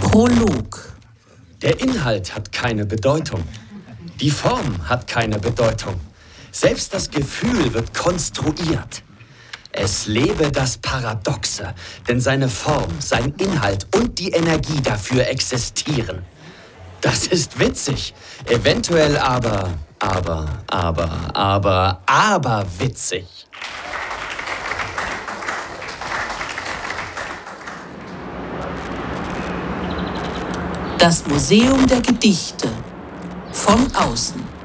Prolog. Der Inhalt hat keine Bedeutung. Die Form hat keine Bedeutung. Selbst das Gefühl wird konstruiert. Es lebe das Paradoxe, denn seine Form, sein Inhalt und die Energie dafür existieren. Das ist witzig, eventuell aber witzig. Das Museum der Gedichte. Von außen.